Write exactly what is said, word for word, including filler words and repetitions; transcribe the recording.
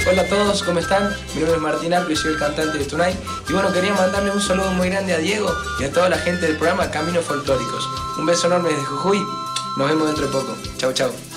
Hola a todos, ¿cómo están? Mi nombre es Martín Arco y soy el cantante de Tonight. Y bueno, quería mandarle un saludo muy grande a Diego y a toda la gente del programa Caminos Folclóricos. Un beso enorme desde Jujuy. Nos vemos dentro de poco. Chau, chau.